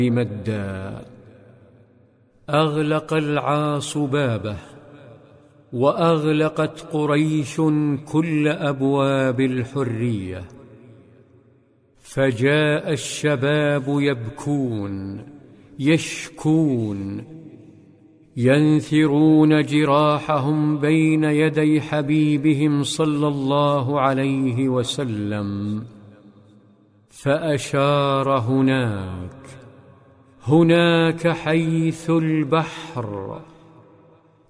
مدا. أغلق العاص بابه، وأغلقت قريش كل أبواب الحرية. فجاء الشباب يبكون يشكون، ينثرون جراحهم بين يدي حبيبهم صلى الله عليه وسلم. فأشار هناك حيث البحر